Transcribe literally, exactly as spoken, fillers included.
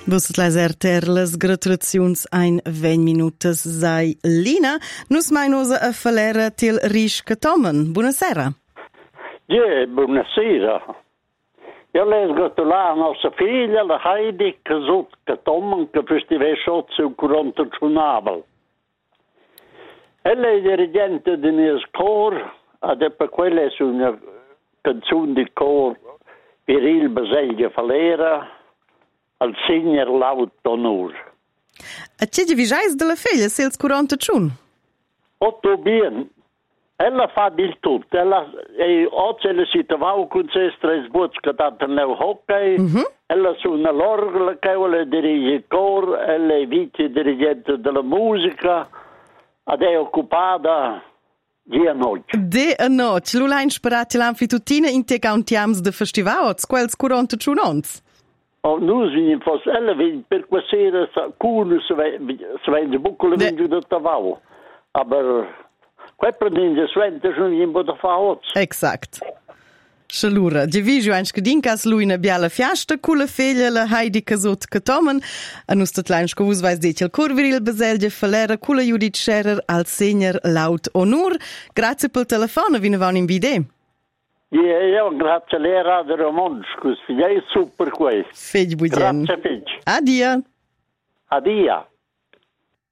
Vos laser ter las gratulaziuns ein vein minutas sai Lina. Nus mai nosa a falera til Risca Tomen. Buonasera. Yeah, buonasera. Io le sgratulare a nostra figlia, la Heidi, che sotto che Tomen, che festivè sotto su quaranta giornate. Ella è dirigente di mio cor, ed è per quella è una canzone di cor per il Baselgia Falera, al signor Laut d'Onur. A ce di visais della figlia, sels quaranta giorni? Otto bien. Ella fa il tutto. Ella e oggi le si trovava con se Strasburg che tanto nel hockey. Mm-hmm. Ella suona l'organo, che vuole dirige il coro, ella è vice dirigente della musica ed è occupata di a notte. Di a notte. Lula inspirati l'anfitutina in te cantiams de festival, quels quaranta giorni. Oh, noi siamo forse, ella per questa sera, culo se vende buccole vengono da tavolo. Ma quel prendendo svente sono in boda fa Exact. Scelura, di visio anche dinkas lui na biala fiasta, culla figlia la Heidi casot catomen, a nus tatlansch covus vais detil curviril Baselgia Falera, culla Judith Scherer al senior Laut Onur. Grazie pel telefono, vi ne van in vide. Yeah, io grazie a lei, Radio Romanscus, è super questo. Fegli bugen. Grazie, fegli. Adia. Adia.